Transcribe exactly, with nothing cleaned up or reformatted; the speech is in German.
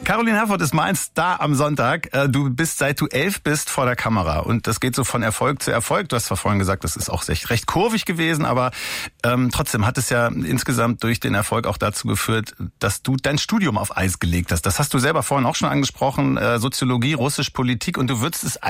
Caroline Herfurth ist mein Star am Sonntag. Du bist, seit du elf bist, vor der Kamera. Und das geht so von Erfolg zu Erfolg. Du hast zwar vorhin gesagt, das ist auch recht, recht kurvig gewesen, aber ähm, trotzdem hat es ja insgesamt durch den Erfolg auch dazu geführt, dass du dein Studium auf Eis gelegt hast. Das hast du selber vorhin auch schon angesprochen. Äh, Soziologie, Russisch, Politik. Und du würdest es